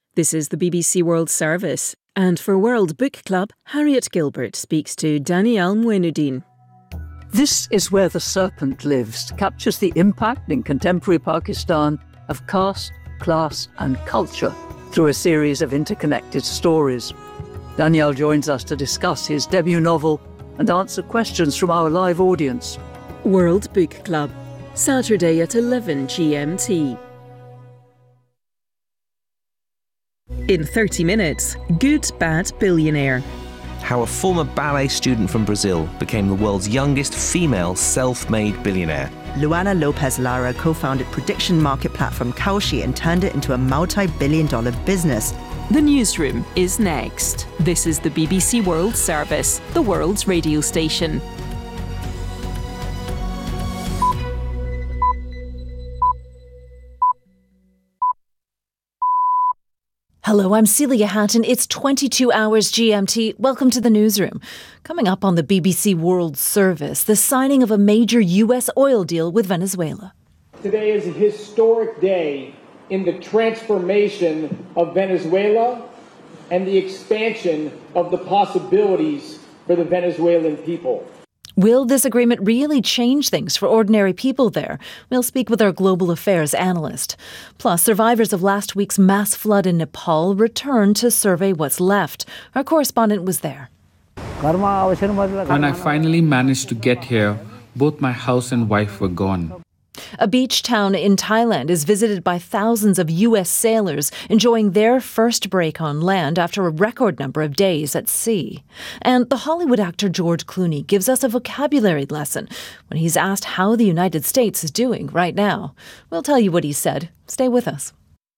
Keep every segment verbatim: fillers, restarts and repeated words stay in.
This is the B B C World Service, and for World Book Club, Harriet Gilbert speaks to Danielle Mouinudin. This is Where the Serpent Lives captures the impact in contemporary Pakistan of caste, class and culture through a series of interconnected stories. Danielle joins us to discuss his debut novel and answer questions from our live audience. World Book Club, Saturday at eleven G M T. In thirty minutes, Good Bad Billionaire. How a former ballet student from Brazil became the world's youngest female self-made billionaire. Luana Lopez Lara co-founded prediction market platform Kalshi and turned it into a multi-billion dollar business. The newsroom is next. This is the B B C World Service, the world's radio station. Hello, I'm Celia Hatton. It's twenty-two hours G M T. Welcome to the newsroom. Coming up on the B B C World Service, the signing of a major U S oil deal with Venezuela. Today is a historic day in the transformation of Venezuela and the expansion of the possibilities for the Venezuelan people. Will this agreement really change things for ordinary people there? We'll speak with our global affairs analyst. Plus, survivors of last week's mass flood in Nepal return to survey what's left. Our correspondent was there. When I finally managed to get here, both my house and wife were gone. A beach town in Thailand is visited by thousands of U S sailors enjoying their first break on land after a record number of days at sea. And the Hollywood actor George Clooney gives us a vocabulary lesson when he's asked how the United States is doing right now. We'll tell you what he said. Stay with us.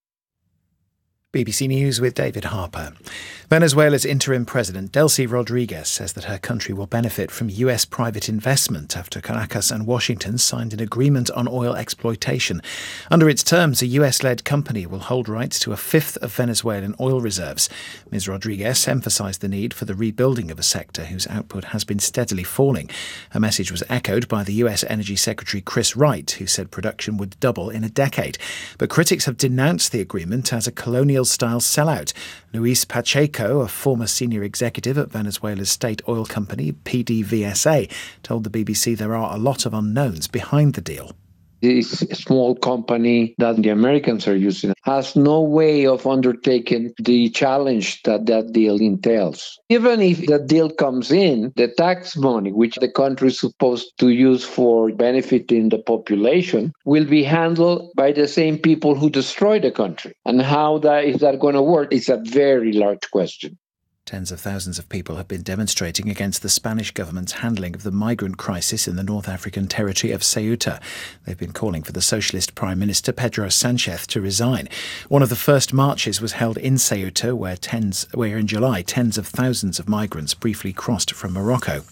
B B C News with David Harper. Venezuela's interim president, Delcy Rodriguez, says that her country will benefit from U S private investment after Caracas and Washington signed an agreement on oil exploitation. Under its terms, a U S-led company will hold rights to a fifth of Venezuelan oil reserves. Miz Rodriguez emphasised the need for the rebuilding of a sector whose output has been steadily falling. Her message was echoed by the U S Energy Secretary Chris Wright, who said production would double in a decade. But critics have denounced the agreement as a colonial-style sellout. Luis Pacheco, a former senior executive at Venezuela's state oil company, P D V S A, told the B B C there are a lot of unknowns behind the deal. This small company that the Americans are using has no way of undertaking the challenge that that deal entails. Even if the deal comes in, the tax money, which the country is supposed to use for benefiting the population, will be handled by the same people who destroyed the country. And how that is that going to work is a very large question. Tens of thousands of people have been demonstrating against the Spanish government's handling of the migrant crisis in the North African territory of Ceuta. They've been calling for the socialist Prime Minister Pedro Sánchez to resign. One of the first marches was held in Ceuta, where tens, where in July tens of thousands of migrants briefly crossed from Morocco.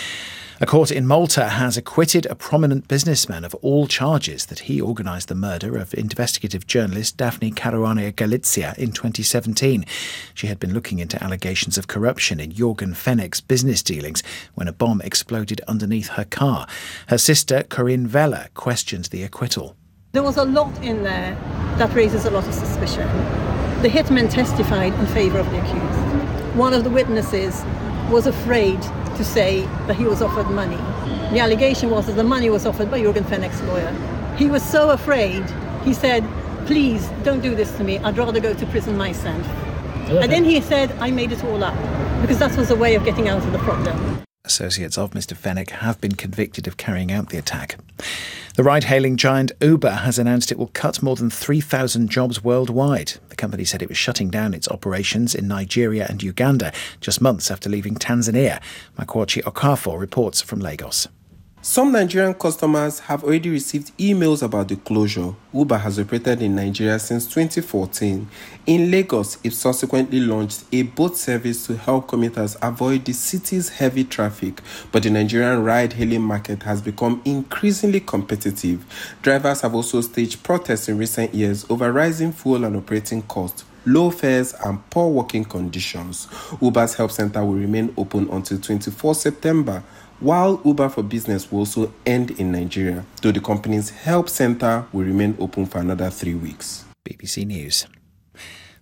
A court in Malta has acquitted a prominent businessman of all charges that he organised the murder of investigative journalist Daphne Caruana Galizia in twenty seventeen. She had been looking into allegations of corruption in Jorgen Fenech's business dealings when a bomb exploded underneath her car. Her sister, Corinne Vella, questioned the acquittal. There was a lot in there that raises a lot of suspicion. The hitman testified in favour of the accused. One of the witnesses was afraid to say that he was offered money. The allegation was that the money was offered by Jorgen Fenech's lawyer. He was so afraid, he said, please don't do this to me, I'd rather go to prison myself. Okay. And then he said, I made it all up, because that was a way of getting out of the problem. Associates of Mister Fenech have been convicted of carrying out the attack. The ride-hailing giant Uber has announced it will cut more than three thousand jobs worldwide. The company said it was shutting down its operations in Nigeria and Uganda just months after leaving Tanzania. Makwachi Okafor reports from Lagos. Some Nigerian customers have already received emails about the closure. Uber has operated in Nigeria since twenty fourteen. In Lagos, it subsequently launched a boat service to help commuters avoid the city's heavy traffic. But the Nigerian ride-hailing market has become increasingly competitive. Drivers have also staged protests in recent years over rising fuel and operating costs, low fares and poor working conditions. Uber's help center will remain open until the twenty-fourth of September. While Uber for Business will also end in Nigeria, though the company's help center will remain open for another three weeks. B B C News.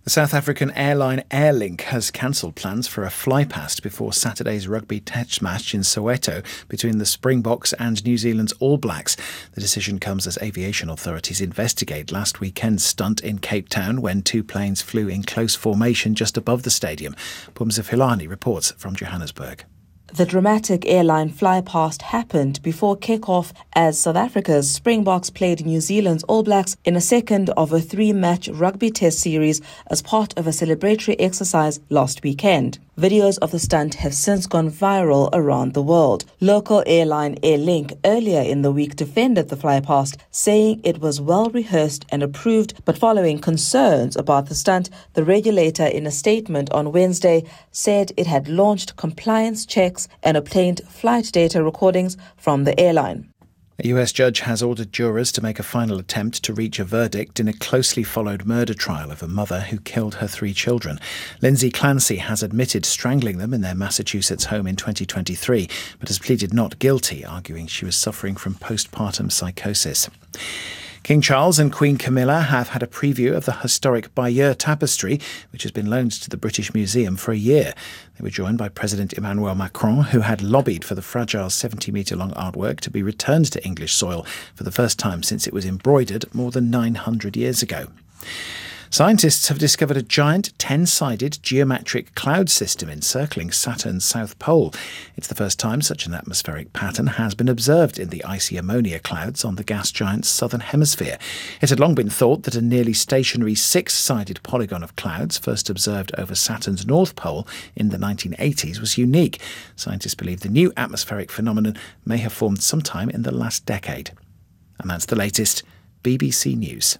The South African airline Airlink has cancelled plans for a flypast before Saturday's rugby test match in Soweto between the Springboks and New Zealand's All Blacks. The decision comes as aviation authorities investigate last weekend's stunt in Cape Town when two planes flew in close formation just above the stadium. Pumza Filani reports from Johannesburg. The dramatic airline flypast happened before kick-off as South Africa's Springboks played New Zealand's All Blacks in a second of a three-match rugby test series as part of a celebratory exercise last weekend. Videos of the stunt have since gone viral around the world. Local airline Airlink earlier in the week defended the flypast, saying it was well rehearsed and approved, but following concerns about the stunt, the regulator in a statement on Wednesday said it had launched compliance checks and obtained flight data recordings from the airline. A U S judge has ordered jurors to make a final attempt to reach a verdict in a closely followed murder trial of a mother who killed her three children. Lindsay Clancy has admitted strangling them in their Massachusetts home in twenty twenty-three, but has pleaded not guilty, arguing she was suffering from postpartum psychosis. King Charles and Queen Camilla have had a preview of the historic Bayeux tapestry, which has been loaned to the British Museum for a year. They were joined by President Emmanuel Macron, who had lobbied for the fragile seventy-metre-long artwork to be returned to English soil for the first time since it was embroidered more than nine hundred years ago. Scientists have discovered a giant ten-sided geometric cloud system encircling Saturn's south pole. It's the first time such an atmospheric pattern has been observed in the icy ammonia clouds on the gas giant's southern hemisphere. It had long been thought that a nearly stationary six-sided polygon of clouds, first observed over Saturn's north pole in the nineteen eighties, was unique. Scientists believe the new atmospheric phenomenon may have formed sometime in the last decade. And that's the latest. B B C News.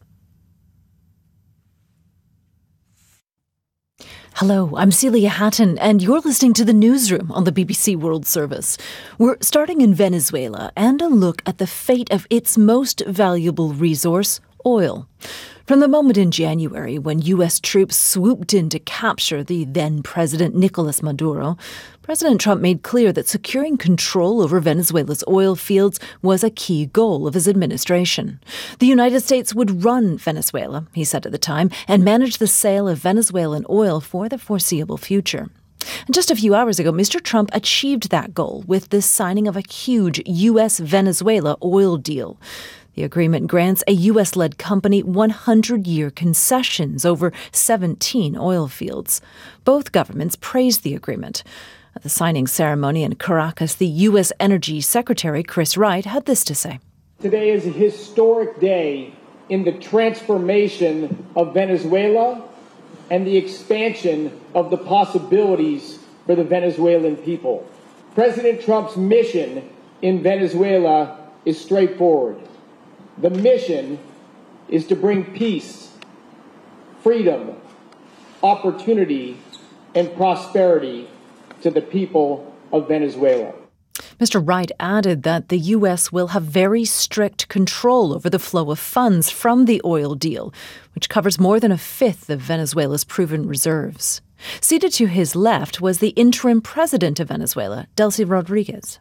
Hello, I'm Celia Hatton, and you're listening to The Newsroom on the B B C World Service. We're starting in Venezuela and a look at the fate of its most valuable resource, oil. From the moment in January when U S troops swooped in to capture the then-President Nicolas Maduro, President Trump made clear that securing control over Venezuela's oil fields was a key goal of his administration. The United States would run Venezuela, he said at the time, and manage the sale of Venezuelan oil for the foreseeable future. And just a few hours ago, Mister Trump achieved that goal with the signing of a huge U S Venezuela oil deal. The agreement grants a U S-led company one hundred year concessions over seventeen oil fields. Both governments praised the agreement. At the signing ceremony in Caracas, the U S Energy Secretary Chris Wright had this to say. Today is a historic day in the transformation of Venezuela and the expansion of the possibilities for the Venezuelan people. President Trump's mission in Venezuela is straightforward. The mission is to bring peace, freedom, opportunity, and prosperity to the people of Venezuela. Mister Wright added that the U S will have very strict control over the flow of funds from the oil deal, which covers more than a fifth of Venezuela's proven reserves. Seated to his left was the interim president of Venezuela, Delcy Rodriguez.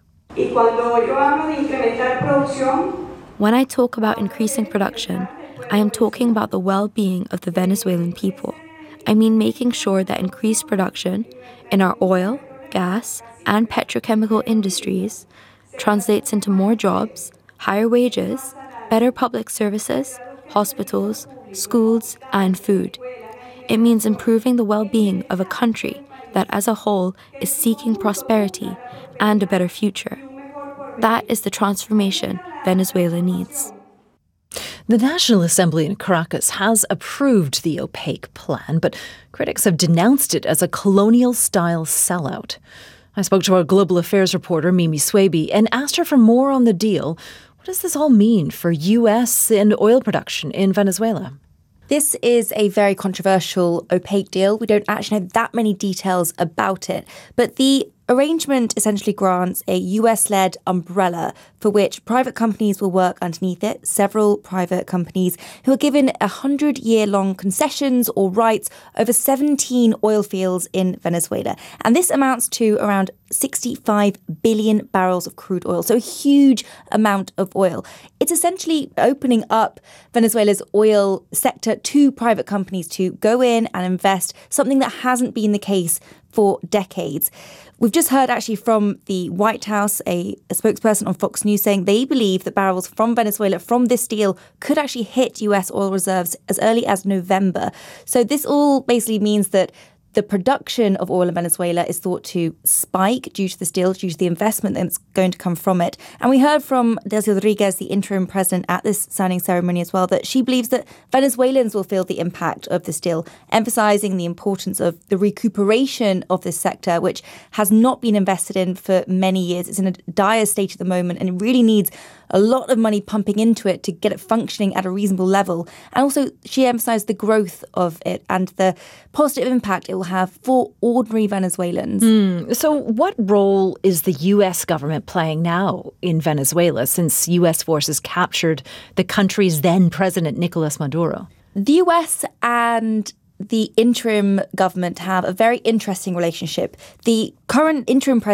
When I talk about increasing production, I am talking about the well-being of the Venezuelan people. I mean making sure that increased production in our oil, gas, and petrochemical industries translates into more jobs, higher wages, better public services, hospitals, schools, and food. It means improving the well-being of a country that as a whole is seeking prosperity and a better future. That is the transformation Venezuela needs. The National Assembly in Caracas has approved the opaque plan, but critics have denounced it as a colonial-style sellout. I spoke to our global affairs reporter, Mimi Swaby, and asked her for more on the deal. What does this all mean for U S and oil production in Venezuela? This is a very controversial, opaque deal. We don't actually know that many details about it, but the arrangement essentially grants a U S-led umbrella for which private companies will work underneath it, several private companies who are given one hundred year long concessions or rights over seventeen oil fields in Venezuela. And this amounts to around sixty-five billion barrels of crude oil, so a huge amount of oil. It's essentially opening up Venezuela's oil sector to private companies to go in and invest, something that hasn't been the case for decades. We've just heard actually from the White House, a, a spokesperson on Fox News, saying they believe that barrels from Venezuela from this deal could actually hit U S oil reserves as early as November. So this all basically means that the production of oil in Venezuela is thought to spike due to this deal, due to the investment that's going to come from it. And we heard from Delcy Rodriguez, the interim president, at this signing ceremony as well, that she believes that Venezuelans will feel the impact of this deal, emphasising the importance of the recuperation of this sector, which has not been invested in for many years. It's in a dire state at the moment, and it really needs a lot of money pumping into it to get it functioning at a reasonable level. And also, she emphasised the growth of it and the positive impact it will have for ordinary Venezuelans. Mm. So what role is the U S government playing now in Venezuela since U S forces captured the country's then president, Nicolas Maduro? The U S and the interim government have a very interesting relationship. The current interim president